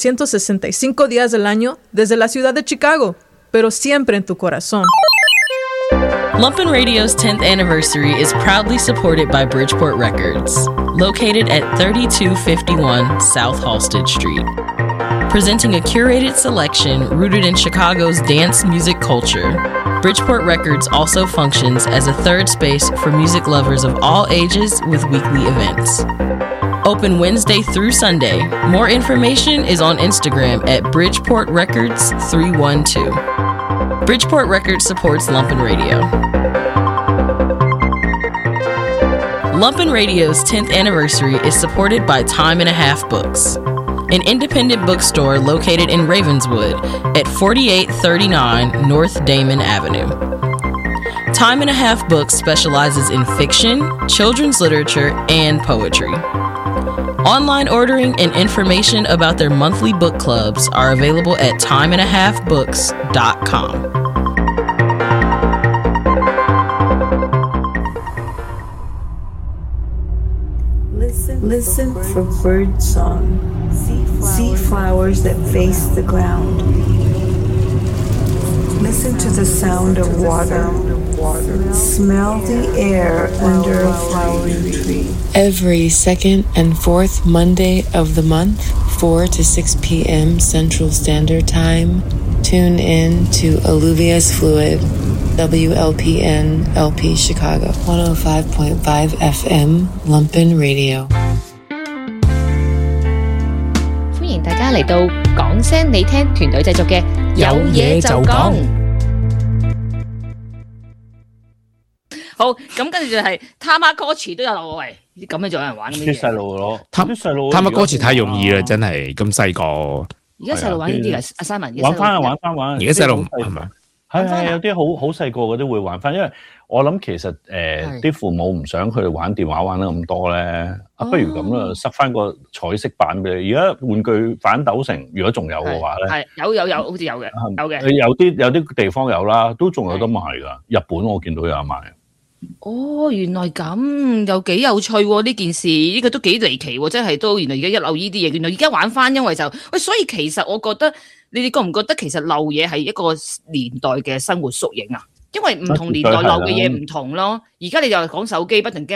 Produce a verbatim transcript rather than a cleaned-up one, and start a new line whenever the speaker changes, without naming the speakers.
trescientos sesenta y cinco días del año desde la ciudad de Chicago, pero siempre en tu corazón.
Lumpin' Radio's tenth anniversary is proudly supported by Bridgeport Records, located at thirty-two fifty-one South Halsted Street. Presenting a curated selection rooted in Chicago's dance music culture, Bridgeport Records also functions as a third space for music lovers of all ages with weekly events. Open Wednesday through Sunday. More information is on Instagram at Bridgeport Records three one two. Bridgeport Records supports Lumpin' Radio. Lumpin' Radio's tenth anniversary is supported by Time and a Half Books, an independent bookstore located in Ravenswood at forty-eight thirty-nine North Damon Avenue. Time and a Half Books specializes in fiction, children's literature, and poetry. Online ordering and information about their monthly book clubs are available at time and a half books dot com.
Listen, Listen for bird song, sea flowers that face the ground. Listen to the sound of water. Smell the air under a flowering tree.
Every second and fourth Monday of the month, four to six p.m. Central Standard Time, tune in to Alluvius Fluid, W L P N L P Chicago, one oh five point five F M, Lumpin' Radio.
歡迎大家嚟到講聲你聽團隊製作嘅有嘢就講。好，咁跟住就係 Tamagotchi 都有咯，喂，咁樣仲有人玩咁
啲細路咯，
啲細路 Tamagotchi 太容易啦，真係咁細個。
而家細路玩呢啲嘅，阿 Simon
玩翻啊，玩翻玩。
而家細路係咪？
係係有啲好好細個嗰啲會玩翻，因為我諗其實誒啲父母唔想佢哋玩電話玩得咁多咧，啊不如咁啦，塞翻個彩色版俾你。而家玩具反斗城如果仲有嘅話咧，
係有有有，好似有嘅，有嘅。
有啲有啲地方有啦，都仲有得賣㗎。日本我見到有得賣。
哦，原來咁，又幾有趣喎！呢件事，呢個都幾離奇喎，真係都原來而家一漏呢啲嘢，原來而家玩翻，因為就喂，所以其實我覺得，你哋覺唔覺得其實漏嘢係一個年代嘅生活縮影啊？因為唔同年代漏嘅嘢唔同咯，而家你就講手機不停驚。